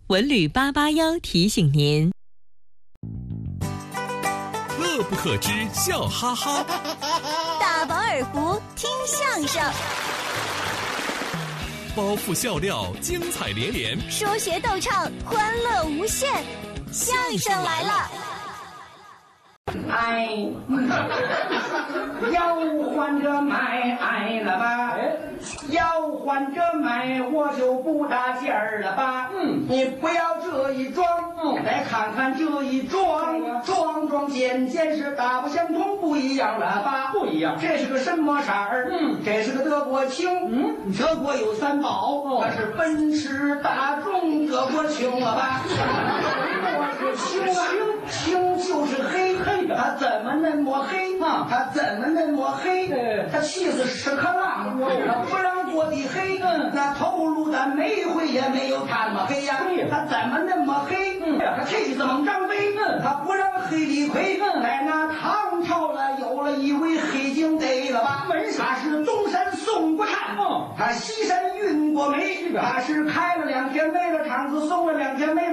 文旅881提醒您。 乐不可支，笑哈哈。 大饱耳福，听相声。 包袱笑料，精彩连连； 说学逗唱，欢乐无限。相声来了！ 哎，要换着买了吧？要换着买，我就不搭劲儿了吧？你不要这一装，来看看这一装，装件是大不相同，不一样了吧？不一样，这是个什么色儿？这是个德国青。德国有三宝，它是奔驰、大众、德国青了吧？青就是黑，它怎么那么黑？它怎么那么黑？它气死屎壳郎，它不让做的黑。那头颅的煤灰也没有它那么黑呀。它怎么那么黑？它气死猛张飞，它不让黑李逵。在那唐朝了，有了一位黑警逮了吧？他是东山宋国汉，他西山运过煤，他是开了2天没了场子，送了2天没了。